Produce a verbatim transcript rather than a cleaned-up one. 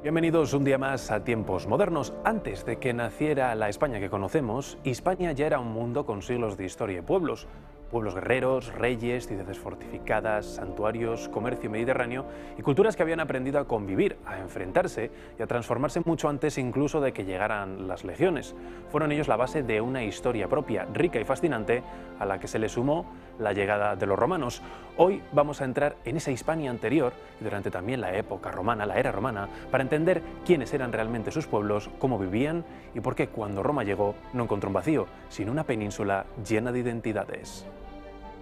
Bienvenidos un día más a Tiempos Modernos. Antes de que naciera la España que conocemos, Hispania ya era un mundo con siglos de historia y pueblos. Pueblos guerreros, reyes, ciudades fortificadas, santuarios, comercio mediterráneo y culturas que habían aprendido a convivir, a enfrentarse y a transformarse mucho antes incluso de que llegaran las legiones. Fueron ellos la base de una historia propia, rica y fascinante, a la que se le sumó la llegada de los romanos. Hoy vamos a entrar en esa Hispania anterior y durante también la época romana, la era romana, para entender quiénes eran realmente sus pueblos, cómo vivían y por qué cuando Roma llegó no encontró un vacío, sino una península llena de identidades.